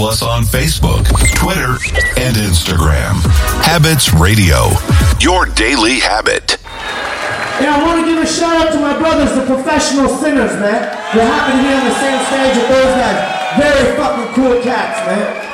us on Facebook, Twitter, and Instagram. Habits Radio, your daily habit. Yeah, I want to give a shout out to my brothers, the professional singers, man. We're happy to be on the same stage with those guys. Very fucking cool cats, man.